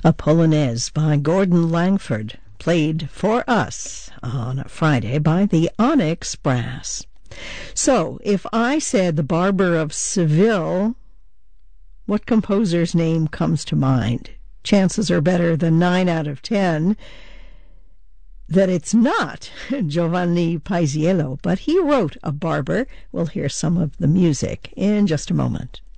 a Polonaise by Gordon Langford, played for us on a Friday by the Onyx Brass. So, if I said The Barber of Seville, what composer's name comes to mind? Chances are better than 9 out of 10 that it's not Giovanni Paisiello, but he wrote A Barber. We'll hear some of the music in just a moment.